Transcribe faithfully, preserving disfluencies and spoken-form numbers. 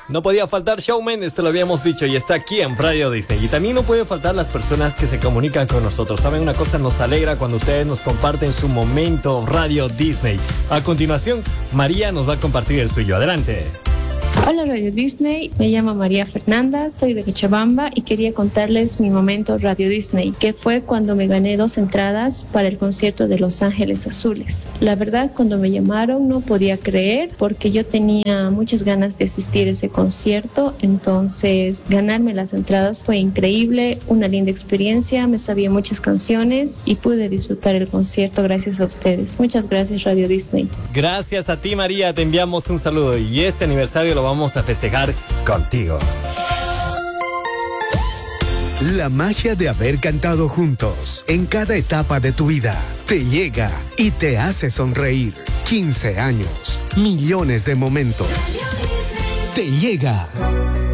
No podía faltar Shawn Mendes, te lo habíamos dicho, y está aquí en Radio Disney. Y también no puede faltar las personas que se comunican con nosotros. Saben, una cosa nos alegra cuando ustedes nos comparten su momento Radio Disney. A continuación, María nos va a compartir el suyo. Adelante. Hola Radio Disney, me llamo María Fernanda, soy de Cochabamba y quería contarles mi momento Radio Disney, que fue cuando me gané dos entradas para el concierto de Los Ángeles Azules. La verdad, cuando me llamaron no podía creer porque yo tenía muchas ganas de asistir a ese concierto, entonces ganarme las entradas fue increíble, una linda experiencia, me sabía muchas canciones y pude disfrutar el concierto gracias a ustedes. Muchas gracias Radio Disney. Gracias a ti María, te enviamos un saludo y este aniversario lo vamos a festejar contigo. La magia de haber cantado juntos en cada etapa de tu vida te llega y te hace sonreír. quince años, millones de momentos. Te llega.